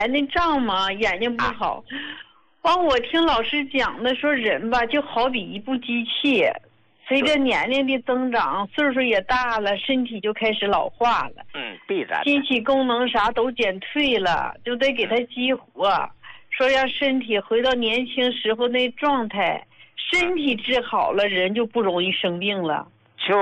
那胀嘛，眼睛不好。完，我听老师讲的说，人吧就好比一部机器，随着年龄的增长，岁数也大了，身体就开始老化了。 必然。 机器功能啥都减退了，就得给它激活，说让身体回到年轻时候那状态。身体治好了，人就不容易生病了。 就是。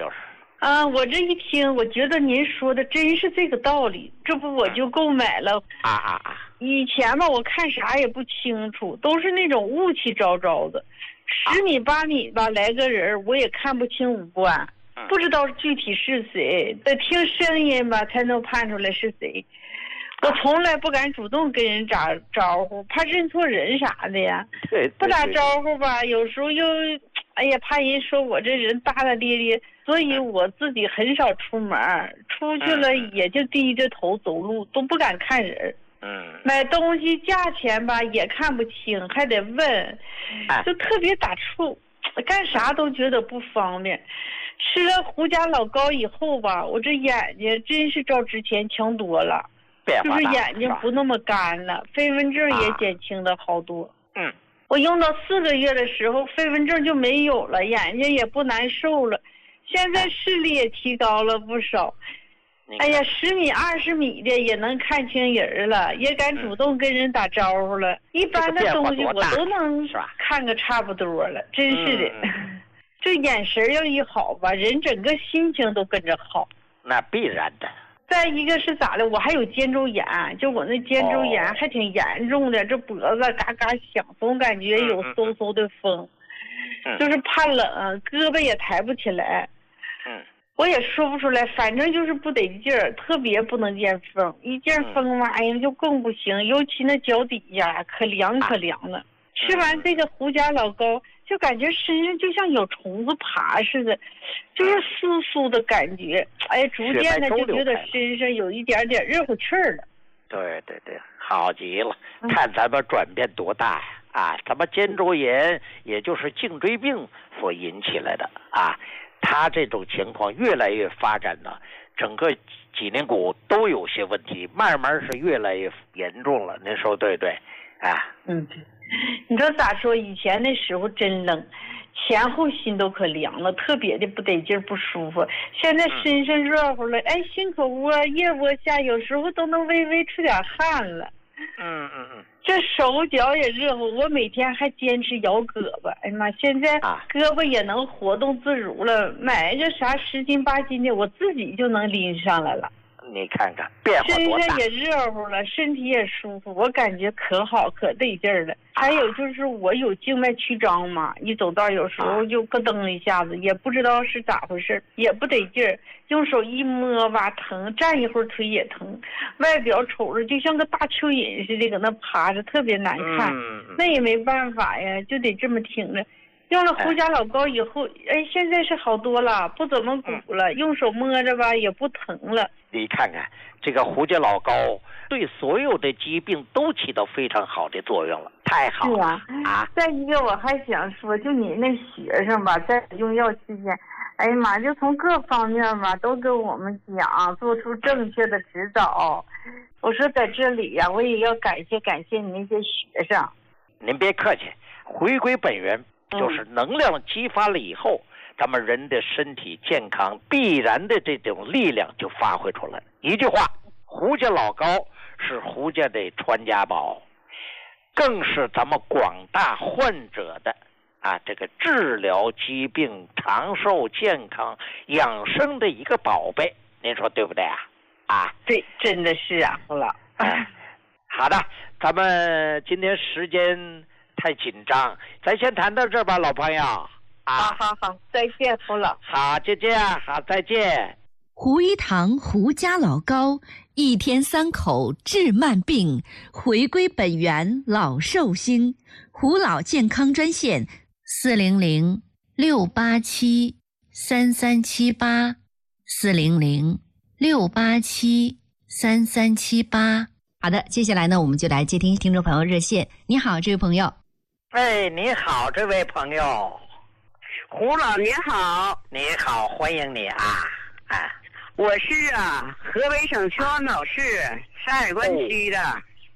我这一听，我觉得您说的真是这个道理，这不我就购买了。以前吧，我看啥也不清楚，都是那种雾气昭昭的，10米8米吧，来个人我也看不清五官，不知道具体是谁，得听声音吧才能判出来是谁。我从来不敢主动跟人打招呼，怕认错人啥的呀。 对， 不打招呼吧，有时候又，哎呀，怕人说我这人大大咧咧，所以我自己很少出门，出去了也就低着头走路，都不敢看人。买东西价钱吧也看不清，还得问，就特别打怵，干啥都觉得不方便。吃了胡家老膏以后吧，我这眼睛真是照之前强多了。就是眼睛不那么干了，飞蚊症也减轻了好多。我用到4个月的时候，飞蚊症就没有了，眼睛也不难受了，现在视力也提高了不少。哎呀，10米20米的也能看清人了，也敢主动跟人打招呼了。一般的东西我都能看个差不多了，真是的。这眼神要一好吧，人整个心情都跟着好。 那必然的。 再一个是咋的，我还有肩周炎，就我那肩周炎还挺严重的，这脖子嘎嘎响，总感觉有嗖嗖的风，就是怕冷，胳膊也抬不起来。我也说不出来，反正就是不得劲儿，特别不能见风，一见风嘛，哎呀就更不行，尤其那脚底下可凉可凉了。吃完这个胡家老膏，就感觉身上就像有虫子爬似的，就是酥酥的感觉。哎，逐渐的就觉得身上有一点点热乎气儿了。对， 好极了！看咱们转变多大呀！咱们肩周炎也就是颈椎病所引起来的啊。他这种情况越来越发展呢，整个脊梁骨都有些问题，慢慢是越来越严重了。您说对不对？ 你说咋说？以前那时候真冷，前后心都可凉了，特别的不得劲不舒服。现在身上热乎了，哎，心口窝、腋窝下有时候都能微微出点汗了。这手脚也热乎，我每天还坚持摇胳膊。哎呀妈，现在胳膊也能活动自如了，买一个啥10斤8斤的，我自己就能拎上来了。 你看看变化多大， 身上也热乎了，身体也舒服，我感觉可好可得劲儿了。还有就是我有静脉曲张嘛，一走道有时候就咯噔一下子，也不知道是咋回事，也不得劲儿，用手一摸吧疼，站一会儿腿也疼，外表瞅着就像个大蚯蚓似的搁那趴着，特别难看。那也没办法呀，就得这么挺着。用了胡家老膏以后，哎，现在是好多了，不怎么鼓了，用手摸着吧也不疼了。 你看看这个胡家老膏对所有的疾病都起到非常好的作用了，太好了。 再一个我还想说，就你那学生吧，在用药期间，哎呀妈，就从各方面吧都跟我们讲，做出正确的指导。我说在这里呀，我也要感谢你那些学生。 您别客气，回归本源。就是能量激发了以后，咱们人的身体健康必然的这种力量就发挥出来了。一句话，胡家老膏是胡家的传家宝，更是咱们广大患者的这个治疗疾病、长寿健康、养生的一个宝贝。您说对不对啊？ 对，真的是胡老。 好的，咱们今天时间太紧张，咱先谈到这儿吧，老朋友。 好，再见，胡老。 好，就这样，好，再见。 胡一堂胡家老膏，1天3口治慢病，回归本源老寿星。胡老健康专线400-687-3378，400-687-3378。好的，接下来呢，我们就来接听听众朋友热线。你好，这位朋友。 你好，这位朋友。 胡老你好。 你好，欢迎你我是河北省秦皇岛市山海关区的